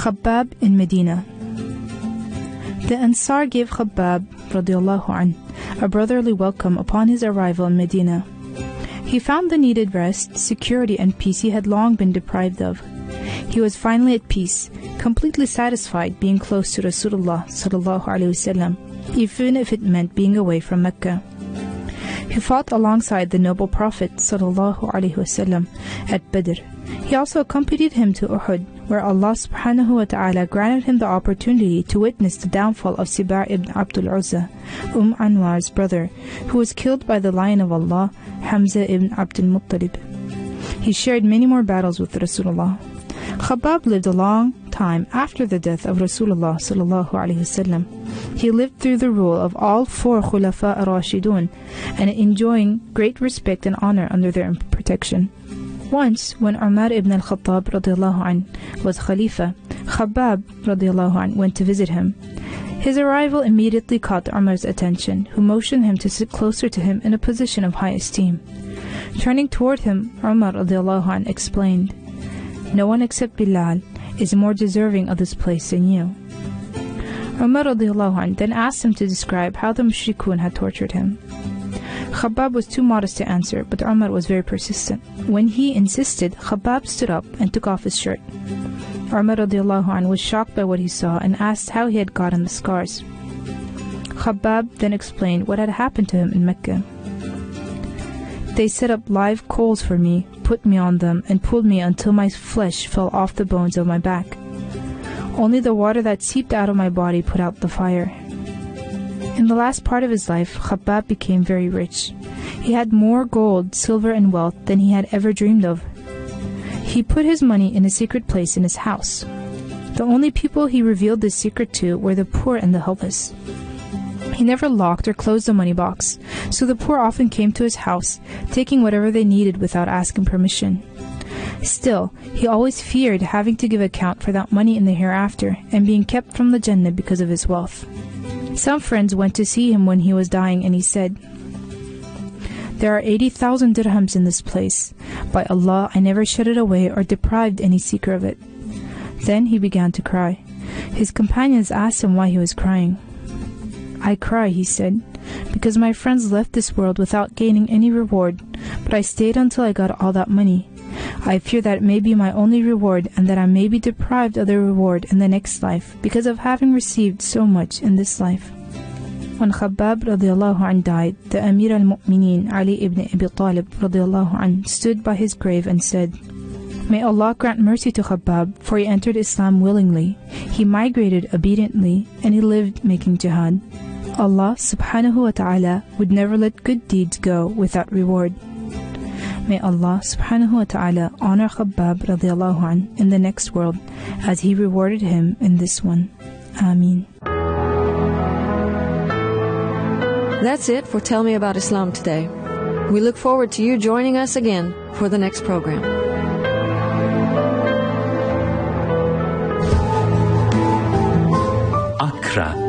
Khabbab in Medina. The Ansar gave Khabbab radiallahu anh a brotherly welcome upon his arrival in Medina. He found the needed rest, security, and peace he had long been deprived of. He was finally at peace, completely satisfied being close to Rasulullah sallallahu alaihi wasallam, even if it meant being away from Mecca. He fought alongside the noble Prophet sallallahu alaihi wasallam at Badr. He also accompanied him to Uhud, where Allah subhanahu wa ta'ala granted him the opportunity to witness the downfall of Siba' ibn Abdul Uzza, Anwar's brother, who was killed by the Lion of Allah, Hamza ibn Abdul Muttalib. He shared many more battles with Rasulullah. Khabbab lived a long time after the death of Rasulullah sallallahu alaihi wasallam. He lived through the rule of all 4 Khulafa ar-Rashidun and enjoying great respect and honor under their protection. Once, when Umar ibn al-Khattab radiallahu anh was Khalifa, Khabbab radiallahu anh went to visit him. His arrival immediately caught Umar's attention, who motioned him to sit closer to him in a position of high esteem. Turning toward him, Umar radiallahu anh explained, "No one except Bilal is more deserving of this place than you." Umar radiallahu anh then asked him to describe how the mushrikun had tortured him. Khabbab was too modest to answer, but Umar was very persistent. When he insisted, Khabbab stood up and took off his shirt. Umar radiallahu anh was shocked by what he saw and asked how he had gotten the scars. Khabbab then explained what had happened to him in Mecca. "They set up live coals for me, put me on them, and pulled me until my flesh fell off the bones of my back. Only the water that seeped out of my body put out the fire." In the last part of his life, Khabbab became very rich. He had more gold, silver, and wealth than he had ever dreamed of. He put his money in a secret place in his house. The only people he revealed this secret to were the poor and the helpless. He never locked or closed the money box, so the poor often came to his house, taking whatever they needed without asking permission. Still, he always feared having to give account for that money in the hereafter and being kept from the Jannah because of his wealth. Some friends went to see him when he was dying, and he said, "There are 80,000 dirhams in this place. By Allah, I never shut it away or deprived any seeker of it." Then he began to cry. His companions asked him why he was crying. "I cry," he said, "because my friends left this world without gaining any reward, but I stayed until I got all that money. I fear that it may be my only reward and that I may be deprived of the reward in the next life because of having received so much in this life." When Khabbab radiallahu anh died, the Amir al-Mu'mineen Ali ibn Abi Talib radiallahu anh stood by his grave and said, "May Allah grant mercy to Khabbab, for he entered Islam willingly, he migrated obediently, and he lived making jihad. Allah subhanahu wa ta'ala would never let good deeds go without reward." May Allah subhanahu wa ta'ala honor Khabbab radiallahu anh in the next world as he rewarded him in this one. Ameen. That's it for Tell Me About Islam today. We look forward to you joining us again for the next program. Accra